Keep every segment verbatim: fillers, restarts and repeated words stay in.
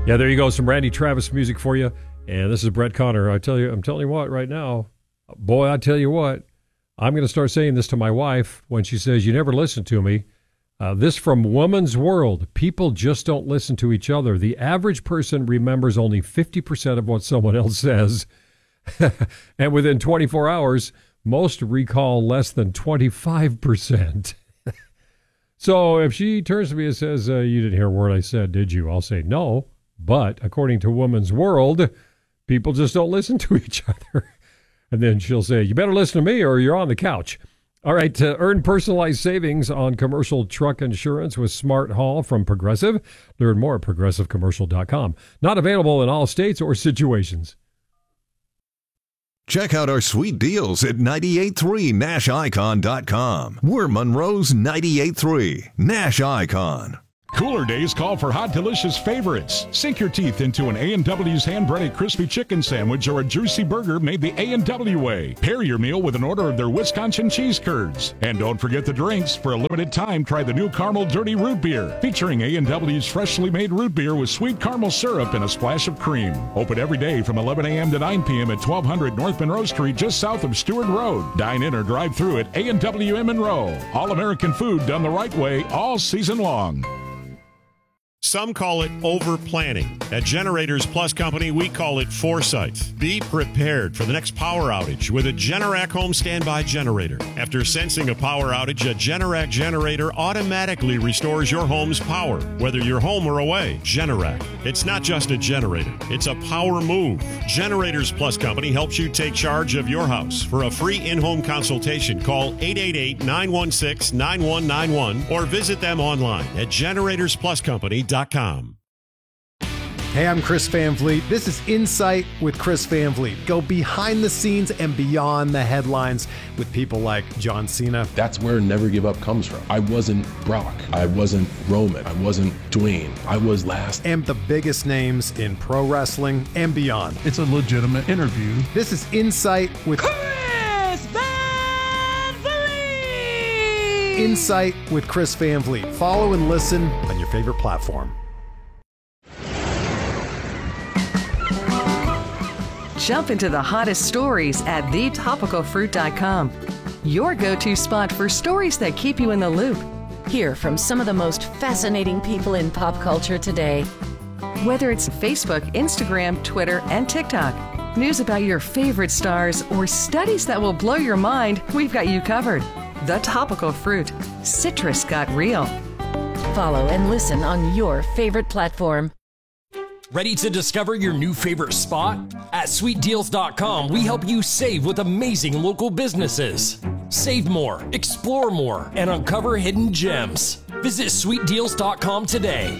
Yeah, there you go. Some Randy Travis music for you. And this is Brett Connor. I tell you, I'm telling you what right now, boy, I tell you what, I'm going to start saying this to my wife when she says, you never listen to me. Uh, this from Woman's World. People just don't listen to each other. The average person remembers only fifty percent of what someone else says. And within twenty-four hours, most recall less than twenty-five percent. So if she turns to me and says, uh, you didn't hear a word I said, did you? I'll say no. But according to Woman's World, people just don't listen to each other. And then she'll say, you better listen to me or you're on the couch. All right, to earn personalized savings on commercial truck insurance with Smart Haul from Progressive. Learn more at progressive commercial dot com. Not available in all states or situations. Check out our sweet deals at ninety-eight three nash icon dot com. We're Monroe's ninety-eight three Nash Icon. Cooler days call for hot, delicious favorites. Sink your teeth into an A and W's hand-breaded crispy chicken sandwich or a juicy burger made the A and W way. Pair your meal with an order of their Wisconsin cheese curds. And don't forget the drinks. For a limited time, try the new Caramel Dirty Root Beer, featuring A and W's freshly made root beer with sweet caramel syrup and a splash of cream. Open every day from eleven a.m. to nine p.m. at twelve hundred North Monroe Street, just south of Stewart Road. Dine in or drive through at A and W in Monroe. All-American food done the right way all season long. Some call it over-planning. At Generators Plus Company, we call it foresight. Be prepared for the next power outage with a Generac home standby generator. After sensing a power outage, a Generac generator automatically restores your home's power, whether you're home or away. Generac. It's not just a generator. It's a power move. Generators Plus Company helps you take charge of your house. For a free in-home consultation, call eight eight eight, nine one six, nine one nine one or visit them online at generators plus company dot com. Hey, I'm Chris Van Vliet. This is Insight with Chris Van Vliet. Go behind the scenes and beyond the headlines with people like John Cena. That's where Never Give Up comes from. I wasn't Brock. I wasn't Roman. I wasn't Dwayne. I was last. And the biggest names in pro wrestling and beyond. It's a legitimate interview. This is Insight with Chris Van Vliet. Insight with Chris Van Vliet. Follow and listen on your favorite platform. Jump into the hottest stories at the topical fruit dot com. Your go-to spot for stories that keep you in the loop. Hear from some of the most fascinating people in pop culture today. Whether it's Facebook, Instagram, Twitter, and TikTok, news about your favorite stars, or studies that will blow your mind, we've got you covered. The Topical Fruit. Citrus got real. Follow and listen on your favorite platform. Ready to discover your new favorite spot? At sweet deals dot com, we help you save with amazing local businesses. Save more, explore more, and uncover hidden gems. Visit sweet deals dot com today.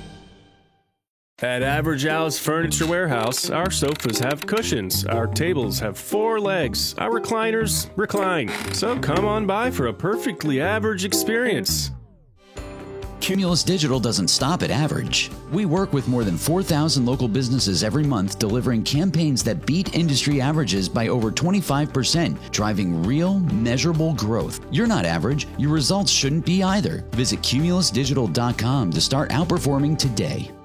At Average Al's Furniture Warehouse, our sofas have cushions, our tables have four legs, our recliners recline. So come on by for a perfectly average experience. Cumulus Digital doesn't stop at average. We work with more than four thousand local businesses every month, delivering campaigns that beat industry averages by over twenty-five percent, driving real, measurable growth. You're not average. Your results shouldn't be either. Visit cumulus digital dot com to start outperforming today.